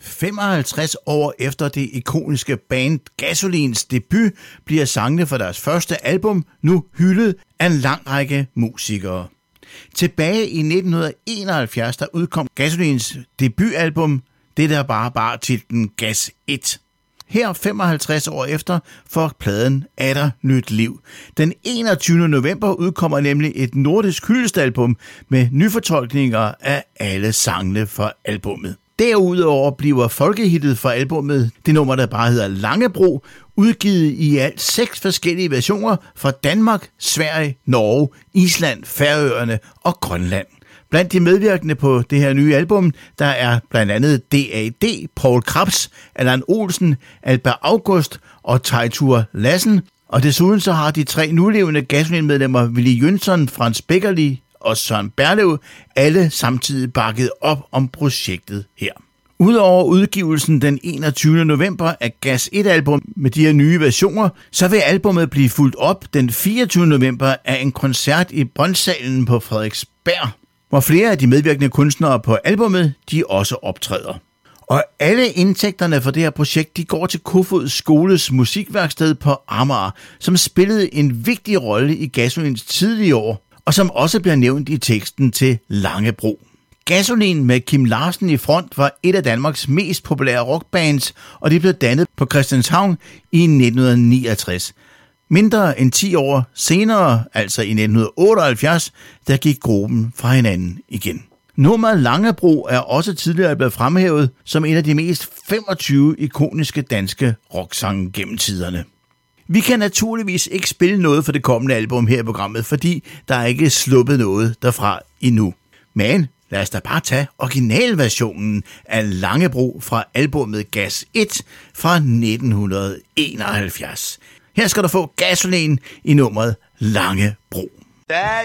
55 år efter det ikoniske band Gasolins debut, bliver sangene fra deres første album nu hyldet af en lang række musikere. Tilbage i 1971, der udkom Gasolins debutalbum, det der bare bar titlen Gas 1. Her 55 år efter får pladen atter nyt liv. Den 21. november udkommer nemlig et nordisk hyldestalbum med nyfortolkninger af alle sangene fra albummet. Derudover bliver folkehittet fra albummet, det nummer der bare hedder Langebro, udgivet i alt 6 forskellige versioner fra Danmark, Sverige, Norge, Island, Færøerne og Grønland. Blandt de medvirkende på det her nye album, der er blandt andet D.A.D., Poul Krebs, Allan Olsen, Albert August og Teitur Lassen. Og desuden så har de 3 nulevende Gasolin-medlemmer Willy Jønsson, Frans Beckerli og Søren Berlev alle samtidig bakket op om projektet her. Udover udgivelsen den 21. november af Gas 1-album med de her nye versioner, så vil albumet blive fulgt op den 24. november af en koncert i Brøndsalen på Frederiksberg, hvor flere af de medvirkende kunstnere på albummet, de også optræder. Og alle indtægterne for det her projekt, de går til Kofod Skoles musikværksted på Amager, som spillede en vigtig rolle i Gasolins tidlige år, og som også bliver nævnt i teksten til Langebro. Gasolin med Kim Larsen i front var et af Danmarks mest populære rockbands, og det blev dannet på Christianshavn i 1969. Mindre end 10 år senere, altså i 1978, der gik gruppen fra hinanden igen. Nummeret Langebro er også tidligere blevet fremhævet som en af de mest 25 ikoniske danske rocksange gennem tiderne. Vi kan naturligvis ikke spille noget for det kommende album her i programmet, fordi der er ikke sluppet noget derfra endnu. Men lad os da bare tage originalversionen af Langebro fra albumet Gas 1 fra 1971. Her skal du få Gasolin i nummeret Langebro.